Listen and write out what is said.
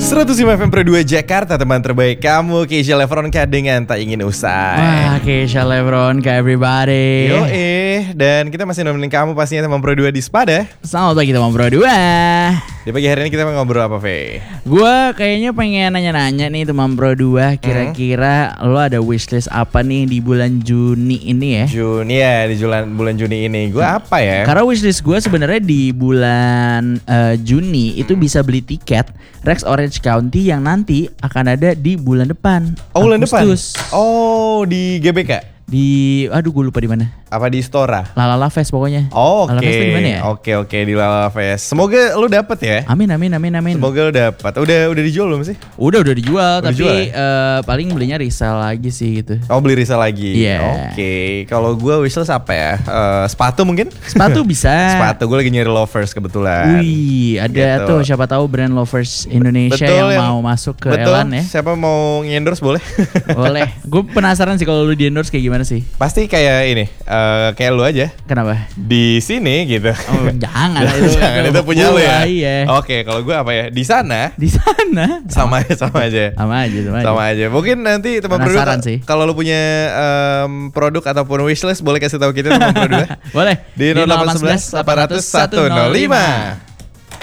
105 FM Pro 2 Jakarta, teman terbaik kamu, Keisha Levronka dengan Tak Ingin Usai. Wah, Keisha Levronka everybody. Dan kita masih nemenin kamu pastinya teman Pro 2 di Spada. Selamat pagi teman Pro 2. Di pagi hari ini kita mau ngobrol apa, Fe? Gua kayaknya pengen nanya-nanya nih teman Pro 2, kira-kira lo ada wishlist apa nih di bulan Juni ini ya? Juni ya, di bulan Juni ini. Gua apa ya? Karena wishlist gue sebenarnya di bulan Juni itu bisa beli tiket Rex Orange County yang nanti akan ada di bulan depan. Oh, bulan depan? Agustus. Oh, di GBK? Aduh gue lupa di mana. Apa di Stora? Lalala Fest pokoknya. Oh, oke. Lalala Fest di mana ya? Oke, di Lalala Fest. Semoga lu dapet ya. Amin. Semoga lu dapet. Udah dijual belum sih? Udah dijual, Udah tapi dijual ya? paling belinya resell lagi sih gitu. Oh, beli resell lagi. Iya. Oke. Kalau gue wishlist apa ya? Sepatu mungkin? Sepatu bisa. Sepatu, gue lagi nyari Lovers kebetulan. Wih, ada Gitu. tuh siapa tahu brand Lovers Indonesia Betul, yang mau masuk ke betul. Elan ya. Siapa mau endorse boleh? Boleh. Gue penasaran sih kalau lu di endorse kayak gimana sih? Pasti kayak ini, kayak lu aja. Kenapa? Di sini gitu. Oh, jangan Jangan, itu punya lu ya. Iya. Oke, kalau gue apa ya? Di sana Di sana sama aja. sama aja. Mungkin nanti teman Penasaran produk sih. kalau lu punya produk ataupun wishlist boleh kasih tahu kita teman produk. Boleh. Di 0811 800 105.